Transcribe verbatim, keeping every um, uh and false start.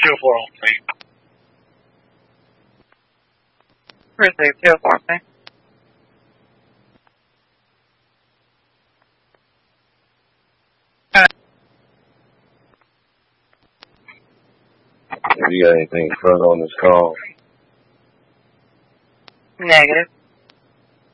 two four on me. Receive two four me. Have you got anything further on this call? Negative.